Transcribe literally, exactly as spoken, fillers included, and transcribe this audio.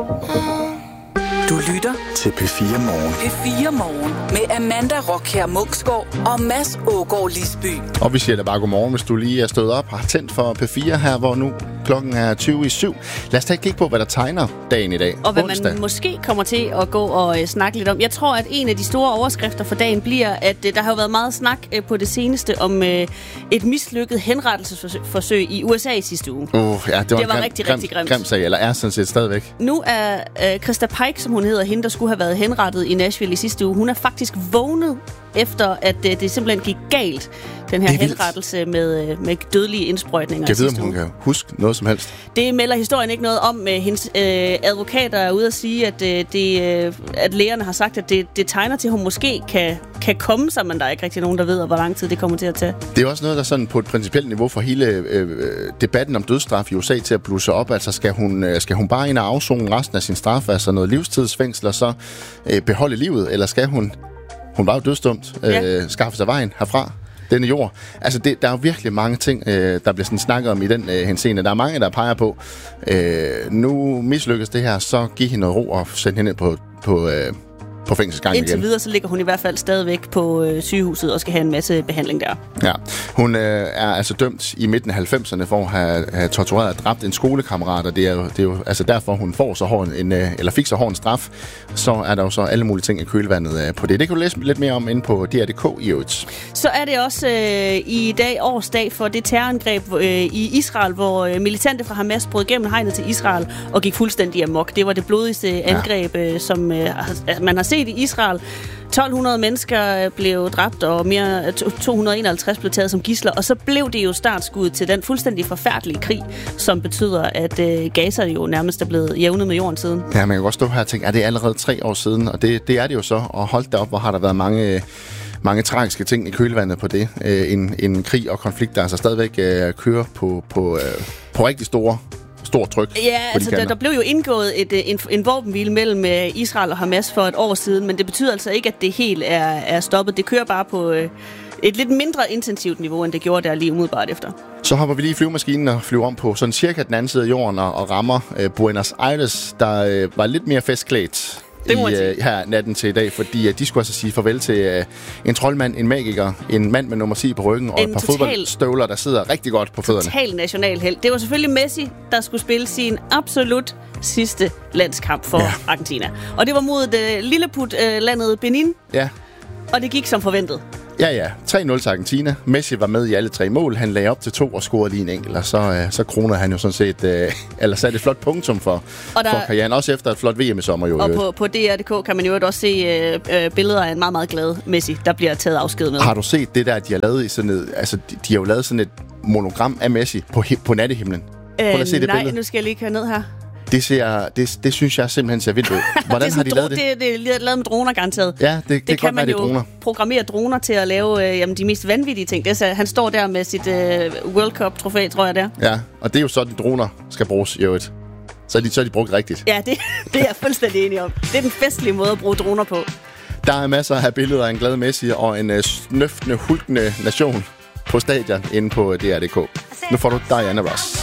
Du lytter til P fire Morgen. P fire Morgen med Amanda Rockher Muksgaard og Mads Ågaard Lisby. Og vi siger da bare godmorgen, hvis du lige er stået op og har tændt for P fire her, hvor nu klokken er tyve i syv. Lad os tage et kig på, hvad der tegner dagen i dag. Og hvad onsdag. Man måske kommer til at gå og øh, snakke lidt om. Jeg tror, at en af de store overskrifter for dagen bliver, at øh, der har jo været meget snak øh, på det seneste om øh, et mislykket henrettelsesforsøg i U S A i sidste uge. Uh, ja, det var, det var en grim, rigtig, grim, rigtig grimt. Grim sag, eller er sådan set stadigvæk. Nu er øh, Krista Pike, som hun hedder, hende, der skulle have været henrettet i Nashville i sidste uge, hun er faktisk vågnet efter, at øh, det simpelthen gik galt, den her henrettelse med, øh, med dødelige indsprøjtninger jeg i sidste ved, om hun uge. kan huske noget som helst. Det melder historien ikke noget om. Hendes øh, advokater er ude at sige, at, øh, det, øh, at lægerne har sagt, at det, det tegner til, at hun måske kan, kan komme sig, men der er ikke rigtig nogen, der ved, hvor lang tid det kommer til at tage. Det er også noget, der sådan på et principielt niveau for hele øh, debatten om dødsstraf i U S A til at blusse op. Altså skal hun, øh, skal hun bare ind og afzone resten af sin straf, altså noget livstidsfængsel, og så øh, beholde livet, eller skal hun, hun var jo dødsdumt, øh, ja. skaffe sig vejen herfra? Denne jord. Altså, det, der er jo virkelig mange ting, øh, der bliver sådan snakket om i den øh, henseende. Der er mange, der peger på, øh, nu mislykkes det her, så giv hende noget ro og send hende på, på, øh, på fængselsgang igen. Indtil videre, så ligger hun i hvert fald stadigvæk på øh, sygehuset og skal have en masse behandling der. Ja, hun øh, er altså dømt i midten af halvfemserne for at have, have tortureret og dræbt en skolekammerat, og det er jo, det er jo altså derfor, hun får så hård en, øh, eller fik så hård en straf. Så er der jo så alle mulige ting i kølvandet øh, på det. Det kan du læse lidt mere om inde på D R punktum D K i øvrigt. Så er det også øh, i dag årsdag for det terrorangreb øh, i Israel, hvor øh, militante fra Hamas brød gennem hegnet til Israel og gik fuldstændig amok. Det var det blodigste angreb, øh, som øh, man har set i Israel. tolv hundrede mennesker blev dræbt, og mere to hundrede og enoghalvtreds blev taget som gidsler. Og så blev det jo startskud til den fuldstændig forfærdelige krig, som betyder, at øh, Gaza jo nærmest er blevet jævnet med jorden siden. Ja, man kan godt stå her og tænke, er det allerede tre år siden? Og det, det er det jo så. Og hold da op, hvor har der været mange, mange tragiske ting i kølvandet på det. En, en krig og konflikt, der altså stadigvæk øh, kører på, på, øh, på rigtig store stort tryk. Ja, altså der, der blev jo indgået et, en, en våbenhvile mellem Israel og Hamas for et år siden, men det betyder altså ikke, at det helt er, er stoppet. Det kører bare på øh, et lidt mindre intensivt niveau, end det gjorde der lige umiddelbart efter. Så hopper vi lige i flyvemaskinen og flyver om på sådan cirka den anden side af jorden og, og rammer øh, Buenos Aires, der øh, var lidt mere festklædt i, øh, her natten til i dag, fordi øh, de skulle altså sige farvel til øh, en troldmand, en magiker, en mand med nummer ti på ryggen og en et par total, fodboldstøvler, der sidder rigtig godt på fødderne. Total nationalhelt. Det var selvfølgelig Messi, der skulle spille sin absolut sidste landskamp for ja. Argentina. Og det var mod det lilleput-landet øh, Benin, ja. Og det gik som forventet. Ja, ja. tre nul til Argentina. Messi var med i alle tre mål. Han lagde op til to og scorede lige en enkelt, og så, øh, så kronede han jo sådan set, øh, eller satte et flot punktum for, der, for karrieren. Også efter et flot V M i sommer jo. Og på, på D R punktum D K kan man jo også se øh, øh, billeder af en meget, meget glad Messi, der bliver taget afsked med. Har du set det der, de har lavet i sådan et, altså de, de har jo lavet sådan et monogram af Messi på, på nattehimlen? Øh, Prøv at se det nej, billede. Nu skal jeg lige køre ned her. Det, ser, det, det synes jeg simpelthen ser vildt ud. Hvordan har de lavet det? Det, det er lavet med droner, garanteret. Ja, det, det, det kan man jo droner. Programmere droner til at lave øh, jamen, de mest vanvittige ting. Det er, han står der med sit øh, World Cup-trofæ, tror jeg der. Ja, og det er jo sådan, droner skal bruges i øvrigt. Så er de, så er de brugt rigtigt. Ja, det, det er jeg fuldstændig enig om. Det er den festlige måde at bruge droner på. Der er masser af billeder af en glad Messi og en øh, snøftende, hulkende nation på stadion inde på D R punktum D K. Nu får du Diana Ross.